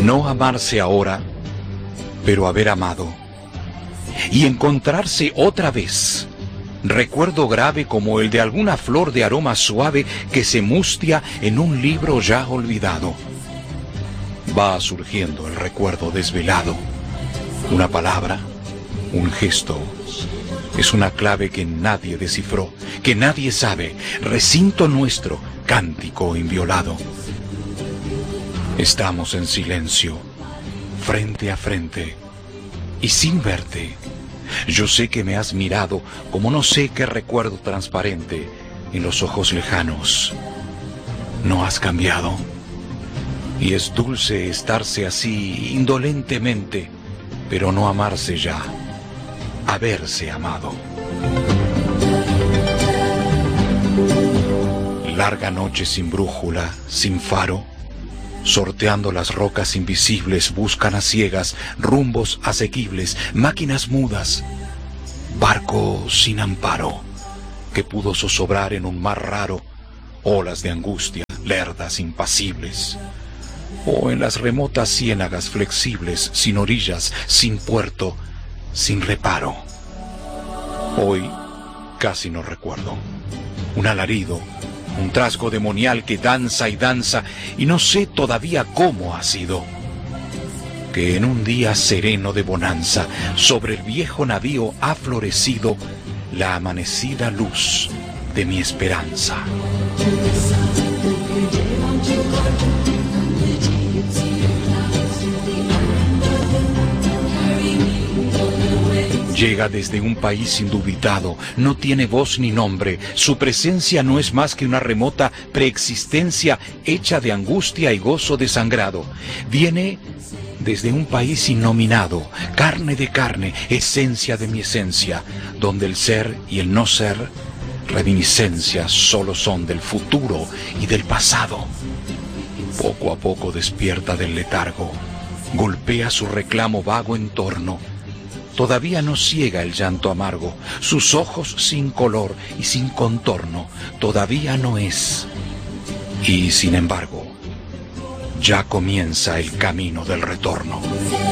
No amarse ahora, pero haber amado. Y encontrarse otra vez. Recuerdo grave como el de alguna flor de aroma suave que se mustia en un libro ya olvidado. Va surgiendo el recuerdo desvelado. Una palabra, un gesto, es una clave que nadie descifró, que nadie sabe. Recinto nuestro, cántico inviolado. Estamos en silencio, frente a frente, y sin verte. Yo sé que me has mirado como no sé qué recuerdo transparente en los ojos lejanos. No has cambiado. Y es dulce estarse así indolentemente, pero no amarse ya, haberse amado. Larga noche sin brújula, sin faro, sorteando las rocas invisibles, buscan a ciegas rumbos asequibles, máquinas mudas, barco sin amparo, que pudo zozobrar en un mar raro, olas de angustia, lerdas impasibles, o en las remotas ciénagas flexibles, sin orillas, sin puerto, sin reparo. Hoy casi no recuerdo, un alarido, un trasgo demonial que danza y danza, y no sé todavía cómo ha sido. Que en un día sereno de bonanza, sobre el viejo navío ha florecido la amanecida luz de mi esperanza. Llega desde un país indubitado, no tiene voz ni nombre, su presencia no es más que una remota preexistencia hecha de angustia y gozo desangrado. Viene desde un país innominado, carne de carne, esencia de mi esencia, donde el ser y el no ser, reminiscencias solo son del futuro y del pasado. Poco a poco despierta del letargo, golpea su reclamo vago en torno. Todavía no ciega el llanto amargo, sus ojos sin color y sin contorno, todavía no es. Y sin embargo, ya comienza el camino del retorno.